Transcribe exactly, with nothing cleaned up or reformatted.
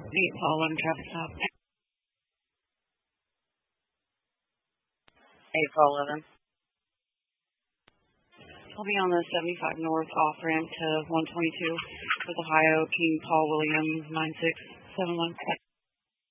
eight Paul eleven traffic stop. eight Paul eleven. I'll be on the seventy-five north off ramp to one twenty-two with Ohio King Paul William nine six seven one.